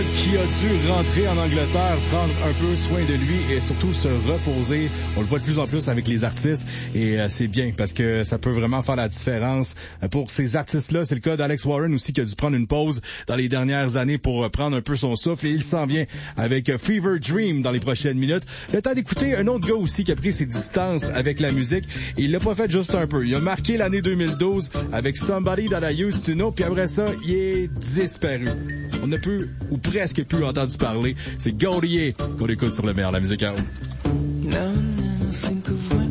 qui a dû rentrer en Angleterre, prendre un peu soin de lui et surtout se reposer. On le voit de plus en plus avec les artistes et c'est bien parce que ça peut vraiment faire la différence pour ces artistes-là. C'est le cas d'Alex Warren aussi qui a dû prendre une pause dans les dernières années pour prendre un peu son souffle et il s'en vient avec Fever Dream dans les prochaines minutes. Le temps d'écouter un autre gars aussi qui a pris ses distances avec la musique et il l'a pas fait juste un peu. Il a marqué l'année 2012 avec Somebody That I Used to Know puis après ça, il est disparu. On n'a plus ou presque plus entendu parler. C'est Gaudier qu'on écoute sur le meilleur, la musique à haut.